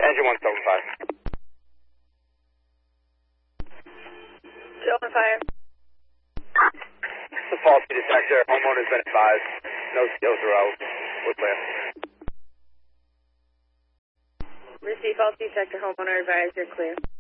Engine 175. Still on fire. It's a faulty detector. Homeowner's been advised. No CO throughout. We're clear. Receive faulty detector. Homeowner advised you're clear.